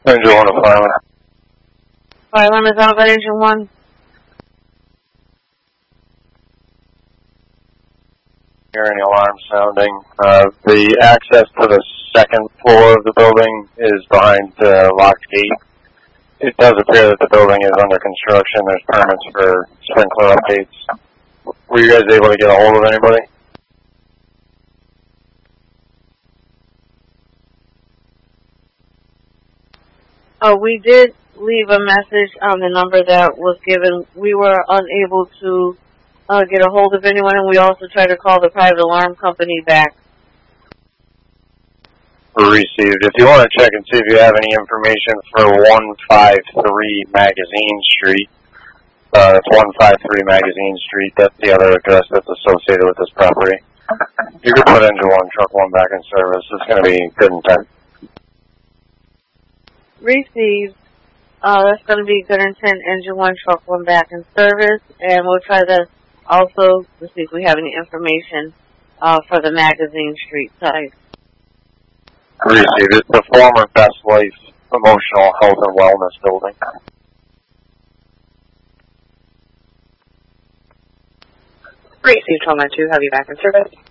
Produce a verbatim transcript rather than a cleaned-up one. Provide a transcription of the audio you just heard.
Engine one to Fireman. Fireman is out at Engine one. Hear any alarm sounding. Uh, the access to the second floor of the building is behind the locked gate. It does appear that the building is under construction. There's permits for sprinkler updates. Were you guys able to get a hold of anybody? Oh, we did leave a message on the number that was given. We were unable to uh, get a hold of anyone, and we also tried to call the private alarm company back. Received. If you want to check and see if you have any information for one five three Magazine Street, uh, it's one five three Magazine Street. That's the other address that's associated with this property. You can put Engine one, Truck one back in service. It's going to be good intent. Received. Uh, that's going to be good intent. Engine one, Truck one back in service, and we'll try to also to see if we have any information uh, for the Magazine Street site. Received. It's the former Best Life Emotional Health and Wellness building. Received, twelve nine two, have you back in service?